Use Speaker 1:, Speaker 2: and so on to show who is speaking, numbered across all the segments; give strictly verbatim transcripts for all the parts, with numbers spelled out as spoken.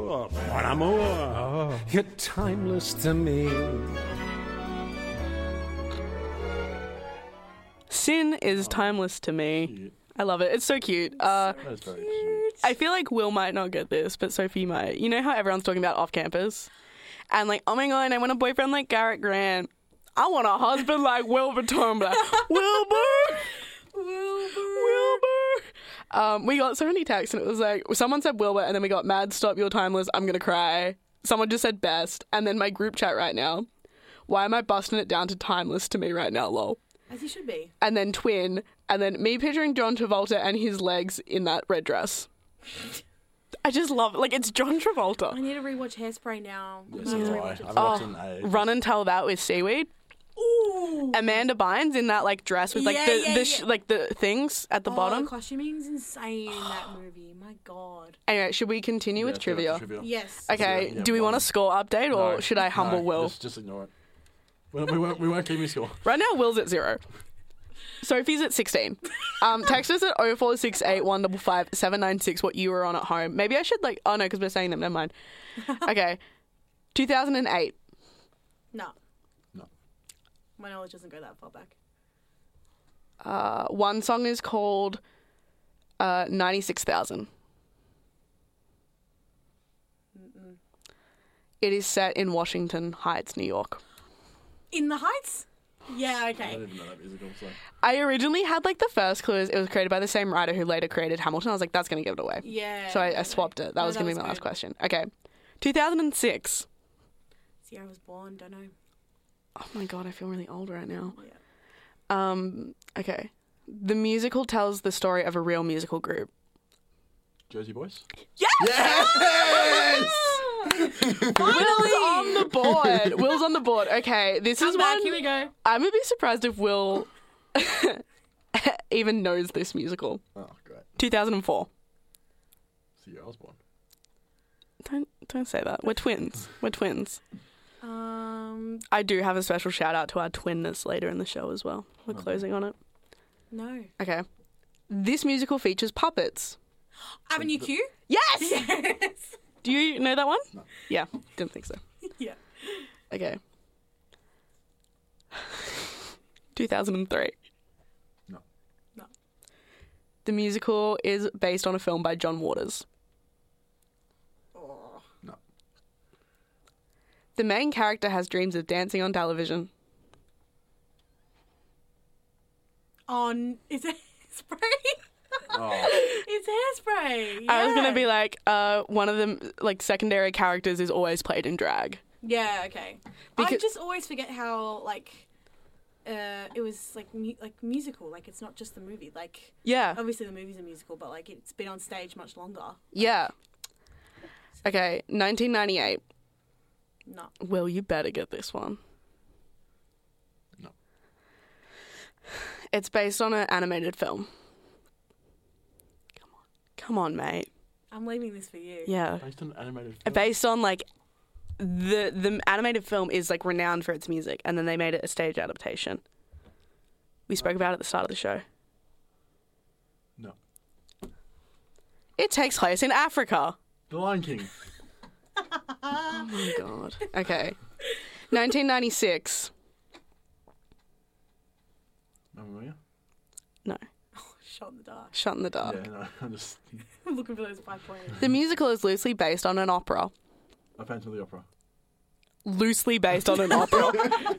Speaker 1: amour, mon amour, oh. You're timeless to me.
Speaker 2: Sin is timeless to me.
Speaker 3: Cute.
Speaker 2: I love it. It's so cute. Uh,
Speaker 3: That's very cute.
Speaker 2: I feel like Will might not get this, but Sophie might. You know how everyone's talking about off-campus? And like, oh my God, I want a boyfriend like Garrett Grant. I want a husband like Wilbur Turnbull. Wilbur!
Speaker 4: Wilbur.
Speaker 2: Wilbur! Um, we got so many texts and it was like, someone said Wilbur and then we got mad, stop, you're timeless, I'm going to cry. Someone just said best. And then my group chat right now, why am I busting it down to timeless to me right now, lol.
Speaker 4: As you should be.
Speaker 2: And then twin, and then me picturing John Travolta and his legs in that red dress. I just love it. Like, it's John Travolta.
Speaker 4: I need to rewatch Hairspray now.
Speaker 3: Yes,
Speaker 4: I
Speaker 3: so
Speaker 4: have to
Speaker 3: do I.
Speaker 4: rewatch it.
Speaker 3: I've
Speaker 2: Oh,
Speaker 3: watched an age.
Speaker 2: Run and Tell That with Seaweed.
Speaker 4: Ooh.
Speaker 2: Amanda Bynes in that like dress with like
Speaker 4: Yeah,
Speaker 2: the,
Speaker 4: yeah,
Speaker 2: the sh-
Speaker 4: yeah.
Speaker 2: like the things at the
Speaker 4: Oh,
Speaker 2: bottom.
Speaker 4: the costuming's insane in that movie. My God.
Speaker 2: Anyway, should we continue
Speaker 3: Yeah,
Speaker 2: with
Speaker 3: let's go
Speaker 2: trivia?
Speaker 3: to trivia.
Speaker 4: Yes.
Speaker 2: Okay,
Speaker 3: Yeah,
Speaker 2: do we
Speaker 3: one.
Speaker 2: want a score update or
Speaker 3: No,
Speaker 2: should I humble
Speaker 3: no,
Speaker 2: Will?
Speaker 3: Just, just ignore it. We, we, won't, we won't keep me score.
Speaker 2: Right now, Will's at zero. Sophie's at sixteen. Um, text us at oh four six eight, one five five, seven nine six what you were on at home. Maybe I should like, oh no, because we're saying them, never mind. Okay, two thousand eight.
Speaker 4: No.
Speaker 3: No.
Speaker 4: My knowledge doesn't go that far back.
Speaker 2: Uh, one song is called uh, ninety-six thousand.
Speaker 4: Mm-mm.
Speaker 2: It is set in Washington Heights, New York.
Speaker 4: In the Heights? Yeah,
Speaker 3: I
Speaker 4: okay.
Speaker 3: don't even know that musical, so.
Speaker 2: I originally had like the first clue. It was created by the same writer who later created Hamilton. I was like, that's going to give it away.
Speaker 4: Yeah.
Speaker 2: So I, I
Speaker 4: okay.
Speaker 2: swapped it. That
Speaker 4: No,
Speaker 2: was going to be
Speaker 4: was
Speaker 2: my last
Speaker 4: good.
Speaker 2: question. Okay. two thousand six.
Speaker 4: See, I was born, don't know.
Speaker 2: Oh my God, I feel really old right now.
Speaker 4: Yeah.
Speaker 2: Um, okay. The musical tells the story of a real musical group.
Speaker 3: Jersey Boys?
Speaker 2: Yes!
Speaker 3: Yes!
Speaker 2: Will's on the board. Will's on the board. Okay, this
Speaker 4: Come
Speaker 2: is
Speaker 4: back,
Speaker 2: one.
Speaker 4: here we go.
Speaker 2: I'm gonna be surprised if Will even knows this musical.
Speaker 3: Oh, great.
Speaker 2: two thousand four.
Speaker 3: See, I was born.
Speaker 2: Don't don't say that. We're twins. We're twins.
Speaker 4: Um,
Speaker 2: I do have a special shout out to our twinness later in the show as well. We're
Speaker 3: Okay.
Speaker 2: closing on it.
Speaker 4: no.
Speaker 2: Okay. This musical features puppets.
Speaker 4: Avenue Q?
Speaker 2: Yes!
Speaker 4: Yes.
Speaker 2: Do you know that one?
Speaker 3: No.
Speaker 2: Yeah, didn't think so.
Speaker 4: Yeah.
Speaker 2: Okay. two thousand three.
Speaker 3: No.
Speaker 4: No.
Speaker 2: The musical is based on a film by John Waters.
Speaker 4: Oh.
Speaker 3: No.
Speaker 2: The main character has dreams of dancing on television.
Speaker 4: On, is it spray?
Speaker 3: Oh.
Speaker 4: It's Hairspray.
Speaker 2: I was gonna
Speaker 4: yeah.
Speaker 2: be like, uh, one of them, like, secondary characters is always played in drag.
Speaker 4: Yeah, okay. I
Speaker 2: Because-
Speaker 4: just always forget how, like, uh, it was, like, mu- like musical. Like, it's not just the movie. Like,
Speaker 2: Yeah,
Speaker 4: obviously the movie's a musical, but, like, it's been on stage much longer.
Speaker 2: yeah. Okay, nineteen ninety-eight.
Speaker 4: No.
Speaker 2: Will, you better get this one.
Speaker 3: No.
Speaker 2: It's based on an animated film. Come on. Come on, mate.
Speaker 4: I'm leaving this for you.
Speaker 2: Yeah.
Speaker 3: Based on an animated film.
Speaker 2: Based on, like, the the animated film is, like, renowned for its music, and then they made it a stage adaptation. We spoke about it at the start of the show.
Speaker 3: No.
Speaker 2: It takes place in Africa.
Speaker 3: The Lion King.
Speaker 2: Oh, my God. Okay. nineteen ninety-six.
Speaker 3: Mamma Mia?
Speaker 2: No.
Speaker 4: Shot in the dark.
Speaker 2: Shot in the dark.
Speaker 3: Yeah, no, I'm just...
Speaker 4: I'm looking for those five pointers.
Speaker 2: The musical is loosely based on an opera.
Speaker 3: A Phantom of the Opera.
Speaker 2: Loosely based on an opera.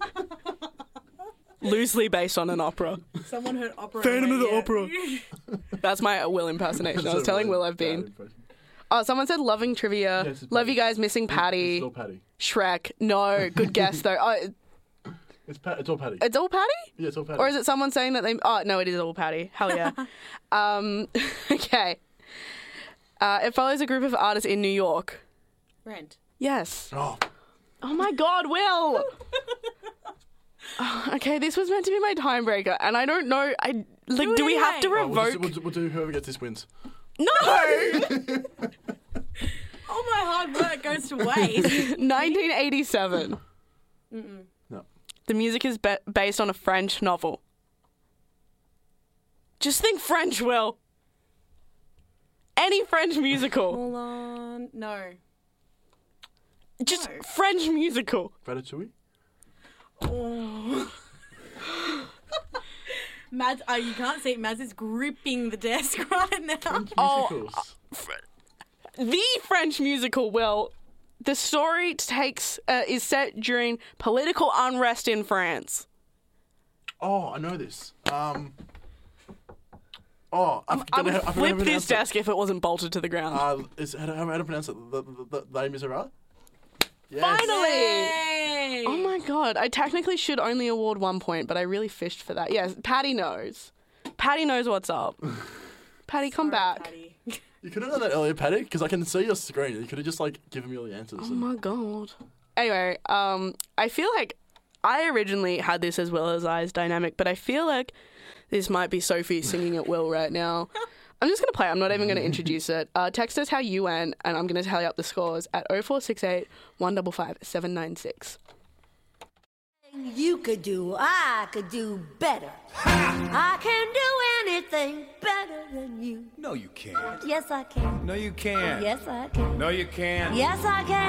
Speaker 2: Loosely based on an opera.
Speaker 4: Someone heard opera.
Speaker 2: Phantom of the
Speaker 4: yeah.
Speaker 2: Opera. That's my Will impersonation. I was telling Will I've been. Oh, someone said loving trivia.
Speaker 3: Yes, it's
Speaker 2: Love
Speaker 3: Patty.
Speaker 2: you guys, missing Patty.
Speaker 3: It's all Patty.
Speaker 2: Shrek. No, good guess though. Oh, it-
Speaker 3: It's, pa- it's all Patty.
Speaker 2: it's all Patty?
Speaker 3: Yeah, it's all Patty.
Speaker 2: Or is it someone saying that they... Oh, no, it is all Patty. Hell yeah. um, okay. Uh, it follows a group of artists in New York.
Speaker 4: Rent.
Speaker 2: Yes.
Speaker 3: Oh,
Speaker 2: Oh my God, Will! Oh, okay, this was meant to be my timebreaker, and I don't know... I like.
Speaker 4: Do
Speaker 2: Do,
Speaker 4: it
Speaker 2: we have to
Speaker 4: anyway.
Speaker 3: oh we'll,
Speaker 2: revoke...
Speaker 3: just, we'll, do, we'll do whoever gets this wins.
Speaker 2: No!
Speaker 4: All my hard work goes to waste.
Speaker 2: nineteen eighty-seven.
Speaker 4: Mm-mm.
Speaker 3: No.
Speaker 2: The music is be- based on a French novel. Just think French, Will. Any French musical.
Speaker 4: Hold on. No.
Speaker 2: Just
Speaker 4: No.
Speaker 2: French musical.
Speaker 3: Ratatouille?
Speaker 4: Oh. Mads, oh, you can't see it. Mads is gripping the desk right now.
Speaker 3: French
Speaker 2: Oh,
Speaker 3: musicals.
Speaker 2: The French musical, well, the story takes uh, is set during political unrest in France.
Speaker 3: Oh, I know this. Um. Oh, I
Speaker 2: I
Speaker 3: forgot
Speaker 2: would
Speaker 3: how, I forgot how
Speaker 2: flip
Speaker 3: to
Speaker 2: this
Speaker 3: pronounce it.
Speaker 2: desk if it wasn't bolted to the ground.
Speaker 3: Uh, is how, how, how to pronounce it? The, the, the, the Les Miserables? Yes.
Speaker 2: Finally!
Speaker 4: Yay!
Speaker 2: Oh my god, I technically should only award one point, but I really fished for that. Yes, Patty knows. Patty knows what's up. Patty, come
Speaker 4: Sorry,
Speaker 2: back.
Speaker 4: Patty.
Speaker 3: You could have done that earlier, Paddy, because I can see your screen. You could have just like given me all the answers.
Speaker 2: Oh
Speaker 3: and-
Speaker 2: my god. Anyway, um, I feel like I originally had this as Will as I's dynamic, but I feel like this might be Sophie singing at Will right now. I'm just going to play. I'm not even going to introduce it. Uh, text us how you went, and I'm going to tally up the scores at oh four six eight, one five five, seven nine six.
Speaker 5: You could do, I could do better. I can do anything better than you.
Speaker 6: No, you can't.
Speaker 5: Yes, I can.
Speaker 6: No, you can't.
Speaker 5: Yes, I can.
Speaker 6: No, you can't.
Speaker 5: Yes, I can.